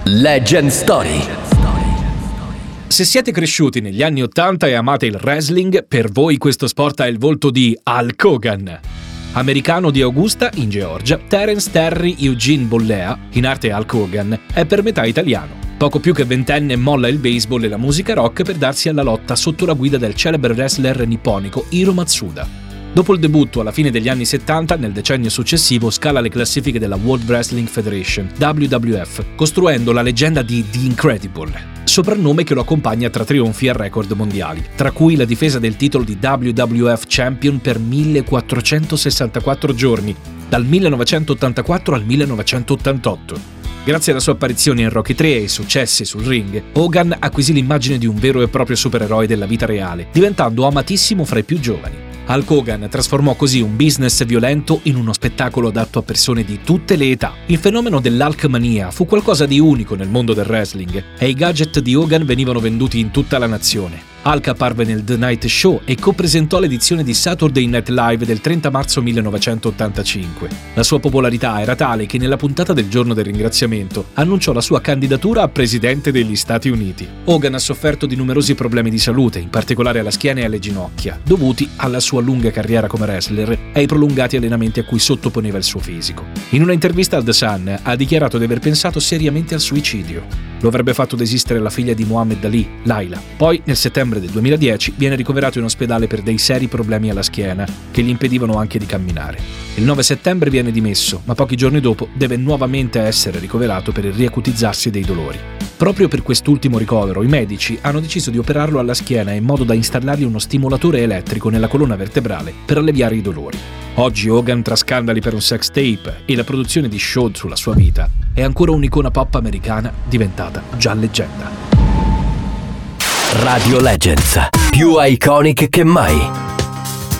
Legend Story. Se siete cresciuti negli anni '80 e amate il wrestling, per voi questo sport ha il volto di Hulk Hogan. Americano di Augusta, in Georgia, Terence Terry Eugene Bollea, in arte Hulk Hogan, è per metà italiano. Poco più che ventenne molla il baseball e la musica rock per darsi alla lotta sotto la guida del celebre wrestler nipponico Hiro Matsuda. Dopo il debutto alla fine degli anni '70, nel decennio successivo scala le classifiche della World Wrestling Federation, WWF, costruendo la leggenda di The Incredible, soprannome che lo accompagna tra trionfi e record mondiali, tra cui la difesa del titolo di WWF Champion per 1464 giorni, dal 1984 al 1988. Grazie alla sua apparizione in Rocky 3 e ai successi sul ring, Hogan acquisì l'immagine di un vero e proprio supereroe della vita reale, diventando amatissimo fra i più giovani. Hulk Hogan trasformò così un business violento in uno spettacolo adatto a persone di tutte le età. Il fenomeno dell'Hulkmania fu qualcosa di unico nel mondo del wrestling e i gadget di Hogan venivano venduti in tutta la nazione. Hulk apparve nel The Night Show e co-presentò l'edizione di Saturday Night Live del 30 marzo 1985. La sua popolarità era tale che nella puntata del giorno del ringraziamento annunciò la sua candidatura a presidente degli Stati Uniti. Hogan ha sofferto di numerosi problemi di salute, in particolare alla schiena e alle ginocchia, dovuti alla sua lunga carriera come wrestler e ai prolungati allenamenti a cui sottoponeva il suo fisico. In una intervista al The Sun ha dichiarato di aver pensato seriamente al suicidio. Lo avrebbe fatto desistere la figlia di Muhammad Ali, Laila. Poi, nel settembre del 2010, viene ricoverato in ospedale per dei seri problemi alla schiena che gli impedivano anche di camminare. Il 9 settembre viene dimesso, ma pochi giorni dopo deve nuovamente essere ricoverato per il riacutizzarsi dei dolori. Proprio per quest'ultimo ricovero, i medici hanno deciso di operarlo alla schiena in modo da installargli uno stimolatore elettrico nella colonna vertebrale per alleviare i dolori. Oggi Hogan, tra scandali per un sex tape e la produzione di show sulla sua vita, è ancora un'icona pop americana diventata già leggenda. Radio Legends, più iconic che mai.